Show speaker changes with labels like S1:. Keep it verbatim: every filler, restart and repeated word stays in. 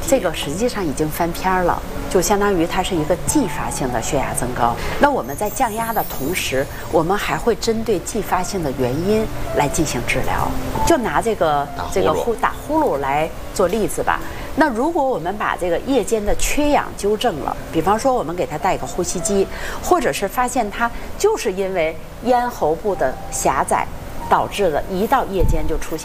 S1: 这个实际上已经翻篇了，就相当于它是一个继发性的血压增高。那我们在降压的同时，我们还会针对继发性的原因来进行治疗。就拿这个这个呼打呼噜来做例子吧。那如果我们把这个夜间的缺氧纠正了，比方说我们给他带一个呼吸机，或者是发现他就是因为咽喉部的狭窄导致的，一到夜间就出现